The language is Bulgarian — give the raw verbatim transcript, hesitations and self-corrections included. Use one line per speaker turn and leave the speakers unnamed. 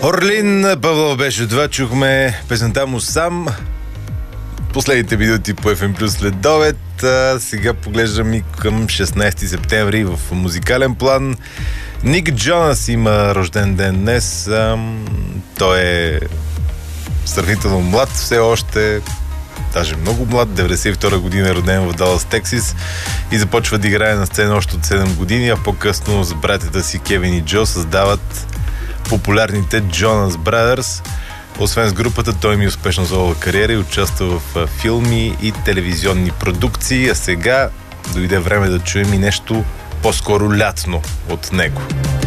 Орлин Павлов беше това. Чухме песента му сам. Последните минути по Еф Ем Плюс след обед. А сега поглеждам и към шестнайсети септември в музикален план. Ник Джонас има рожден ден днес. Ам, той е сравнително млад все още, даже много млад. деветдесет и втора година е роден в Далас, Тексас и започва да играе на сцена още от седем години, а по-късно с братята си Кевин и Джо създават популярните Jonas Brothers. Освен с групата, той ми успешно солова кариера и участва в филми и телевизионни продукции, а сега дойде време да чуем и нещо по-скоро лятно от него.